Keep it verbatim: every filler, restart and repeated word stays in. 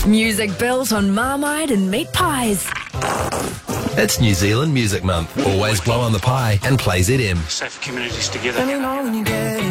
Music built on Marmite and meat pies. It's New Zealand Music Month. Always blow on the pie and play Z M. Safe communities together. Let me know when you get it.